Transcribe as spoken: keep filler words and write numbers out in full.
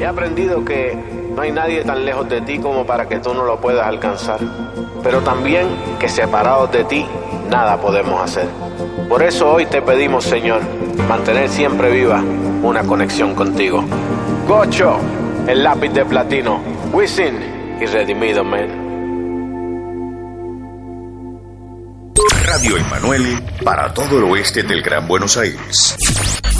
He aprendido que no hay nadie tan lejos de ti como para que tú no lo puedas alcanzar, pero también que separados de ti, nada podemos hacer. Por eso hoy te pedimos, Señor, mantener siempre viva una conexión contigo. Gocho, el lápiz de platino, Wisin y Redimido, man. Radio Emanuele para todo el oeste del Gran Buenos Aires.